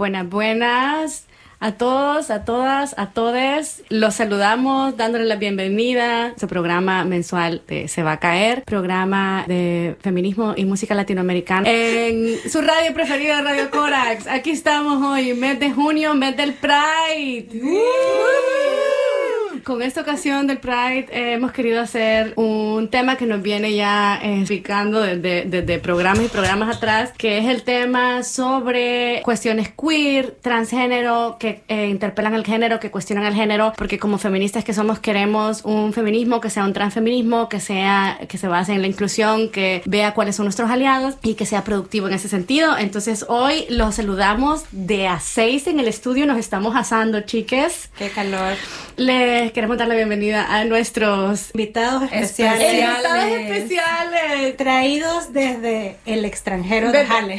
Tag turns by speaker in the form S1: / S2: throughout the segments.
S1: Buenas a todos, a todas, a todes. Los saludamos dándole la bienvenida a su programa mensual de Se va a caer, programa de feminismo y música latinoamericana en su radio preferida, Radio Corax. Aquí estamos hoy, mes de junio, mes del Pride. Con esta ocasión del Pride hemos querido hacer un tema que nos viene ya explicando desde programas y programas atrás, que es el tema sobre cuestiones queer, transgénero, que interpelan el género, que cuestionan el género, porque como feministas que somos queremos un feminismo que sea un transfeminismo, que se base en la inclusión, que vea cuáles son nuestros aliados y que sea productivo en ese sentido. Entonces hoy los saludamos de a 6 en el estudio, nos estamos asando, chiques.
S2: ¡Qué calor!
S1: Les queremos dar la bienvenida a nuestros
S2: invitados especiales.
S3: Traídos desde el extranjero de Halle.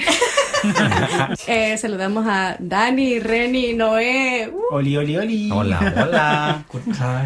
S1: Saludamos a Dani, Reni, Noé.
S4: Oli, oli, oli.
S5: Hola. Guten Tag.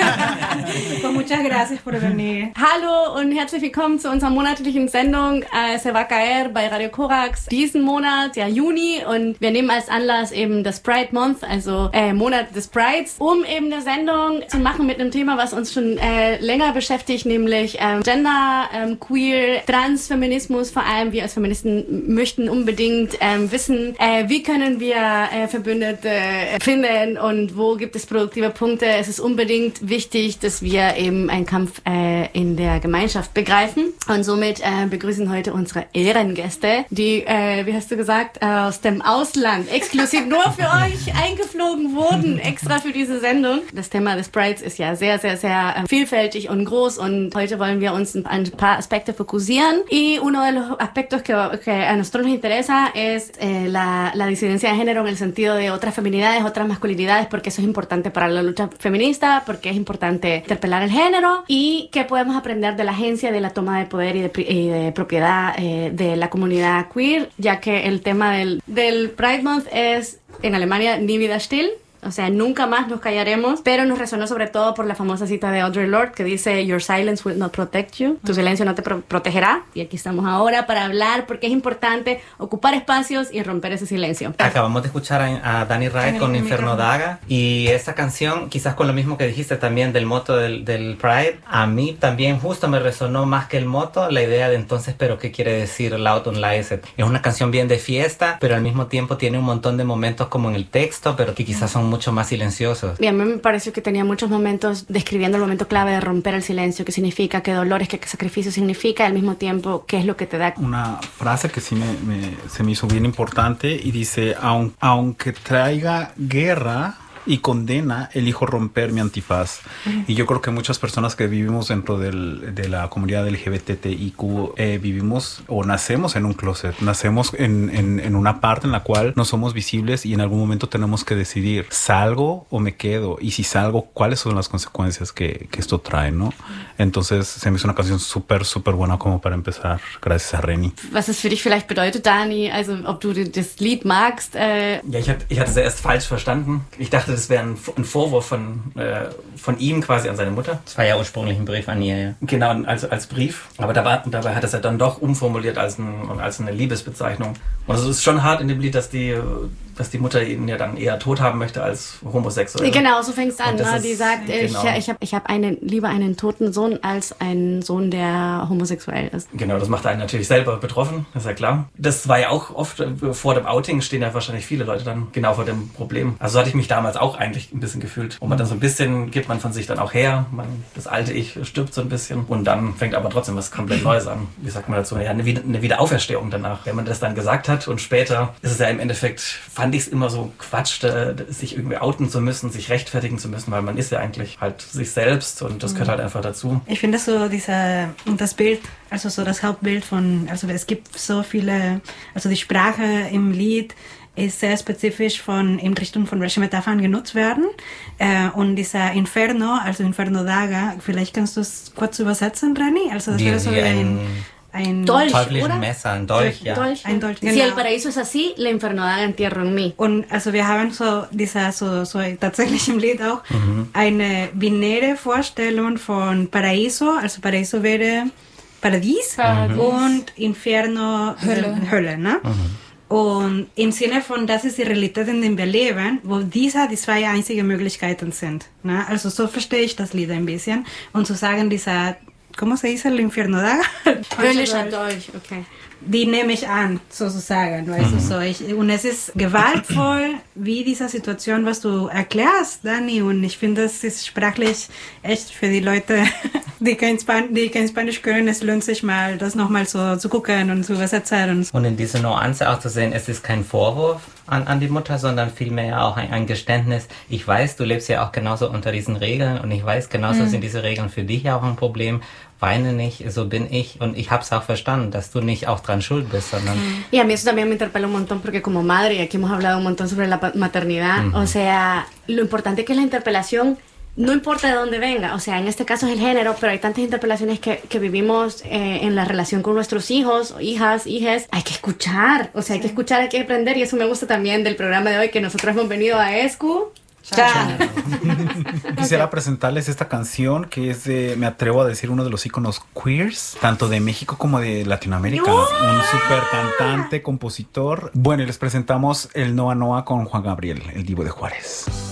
S3: Pues muchas gracias por venir.
S1: Hallo und herzlich willkommen zu unserer monatlichen Sendung Se va a caer bei Radio Corax. Diesen Monat, ja Juni, und wir nehmen als Anlass eben das Pride Month, also Monat des Prides, um eben eine Sendung zu machen mit einem Thema, was uns schon länger beschäftigt, nämlich Gender, Queer, Transfeminismus. Vor allem wir als Feministen möchten unbedingt wissen, wie können wir Verbündete finden und wo gibt es produktive Punkte. Es ist unbedingt wichtig, dass wir eben einen Kampf in der Gemeinschaft begreifen. Und somit begrüßen heute unsere Ehrengäste, die, wie hast du gesagt, aus dem Ausland exklusiv nur für euch eingeflogen wurden, extra für diese Sendung. Das Thema des Prides ist ja sehr, sehr, sehr vielfältig und groß und heute wollen wir uns en un par aspectos focusieren. Y uno de los aspectos que a nosotros nos interesa es la disidencia de género en el sentido de otras feminidades, otras masculinidades, porque eso es importante para la lucha feminista, porque es importante interpelar el género y qué podemos aprender de la agencia, de la toma de poder y de propiedad de la comunidad queer, ya que el tema del Pride Month es en Alemania Nie wieder still. O sea, nunca más nos callaremos, pero nos resonó sobre todo por la famosa cita de Audre Lorde que dice Your silence will not protect you. Tu silencio no te protegerá. Y aquí estamos ahora para hablar porque es importante ocupar espacios y romper ese silencio.
S5: Acabamos de escuchar a Danny Wright con Inferno Daga y esta canción, quizás con lo mismo que dijiste también del moto del Pride, a mí también justo me resonó más que el moto la idea de entonces, pero ¿qué quiere decir Loud Unlicensed? Es una canción bien de fiesta, pero al mismo tiempo tiene un montón de momentos como en el texto, pero que quizás son mucho más silenciosos.
S1: Y a mí me pareció que tenía muchos momentos describiendo el momento clave de romper el silencio, qué significa, qué dolores, qué sacrificio significa, al mismo tiempo qué es lo que te da.
S4: Una frase que sí se me hizo bien importante y dice, aunque traiga guerra y condena, elijo romper mi antifaz. Y yo creo que muchas personas que vivimos dentro de la comunidad LGBTIQ vivimos o nacemos en un closet, nacemos en una parte en la cual no somos visibles y en algún momento tenemos que decidir, ¿salgo o me quedo? Y si salgo, ¿cuáles son las consecuencias que esto trae, no? Entonces se me hizo una canción súper, súper buena como para empezar, gracias a Reni.
S1: Was es für dich vielleicht bedeutet, Dani, also ob du das Lied magst?
S5: Ja, ich hatte es erst falsch verstanden. Ich dachte, das wäre ein Vorwurf von ihm quasi an seine Mutter.
S2: Das war ja ursprünglich ein Brief an ihr, ja.
S5: Genau, als Brief. Aber dabei hat er es ja dann doch umformuliert als eine Liebesbezeichnung. Und es ist schon hart in dem Lied, dass die Mutter ihn ja dann eher tot haben möchte als homosexuell.
S1: Genau, so fängt es an. Ne? Die sagt,
S5: genau.
S1: ich hab lieber einen toten Sohn als einen Sohn, der homosexuell ist.
S5: Genau, das macht einen natürlich selber betroffen, ist ja klar. Das war ja auch oft, vor dem Outing stehen ja wahrscheinlich viele Leute dann genau vor dem Problem. Also so hatte ich mich damals auch eigentlich ein bisschen gefühlt. Und man dann so ein bisschen gibt man von sich dann auch her. Das alte Ich stirbt so ein bisschen. Und dann fängt aber trotzdem was komplett Neues an. Wie sagt man dazu? Ja, eine Wiederauferstehung danach. Wenn man das dann gesagt hat und später ist es ja im Endeffekt, fand ich es immer so Quatsch, sich irgendwie outen zu müssen, sich rechtfertigen zu müssen, weil man ist ja eigentlich halt sich selbst und das gehört halt einfach dazu.
S3: Ich finde so das Bild, also so das Hauptbild also es gibt so viele, also die Sprache im Lied ist sehr spezifisch in Richtung von welchen Metaphern genutzt werden. Und dieser Inferno, also Inferno Daga, vielleicht kannst du es kurz übersetzen, Reni? Also das wäre so ein
S1: Dolch,
S5: teuflischen
S1: oder?
S5: Messer, ein Dolch, ja.
S3: Ein Dolch,
S1: Si el paraíso es así, la infernidad entierro en mí.
S3: Und also wir haben so tatsächlich im Lied auch eine binäre Vorstellung von Paraíso, also Paraíso wäre Paradies und Inferno Hölle, ne? Und im Sinne von, das ist die Realität, in der wir leben, wo die zwei einzigen Möglichkeiten sind. Ne? Also so verstehe ich das Lied ein bisschen. Und zu sagen, ¿cómo se dice el infierno da?
S1: Höllischer Dolch, okay.
S3: Die nehme ich an, sozusagen, weißt du, so. Und es ist gewaltvoll, wie diese Situation, was du erklärst, Dani, und ich finde, das ist sprachlich echt für die Leute, die kein Spanisch können, es lohnt sich mal, das nochmal so zu gucken und zu übersetzen.
S2: Und in dieser Nuance auch zu sehen, es ist kein Vorwurf an die Mutter, sondern vielmehr auch ein Geständnis. Ich weiß, du lebst ja auch genauso unter diesen Regeln und ich weiß, genauso sind diese Regeln für dich auch ein Problem. Weine nicht, so bin ich und ich habe es auch verstanden, dass du nicht auch dran schuld bist, sondern...
S1: Y a mí eso también me interpela un montón porque como madre, y aquí hemos hablado un montón sobre la maternidad, o sea, lo importante que es la interpelación, no importa de dónde venga, o sea, en este caso es el género, pero hay tantas interpelaciones que vivimos en la relación con nuestros hijos, hijas, hijes, hay que escuchar, o sea, hay que escuchar, hay que aprender, y eso me gusta también del programa de hoy, que nosotros hemos venido a ESCU.
S4: Quisiera presentarles esta canción que es de, me atrevo a decir, uno de los íconos queers, tanto de México como de Latinoamérica. Un súper cantante, compositor. Bueno, y les presentamos el Noa Noa con Juan Gabriel, el Divo de Juárez.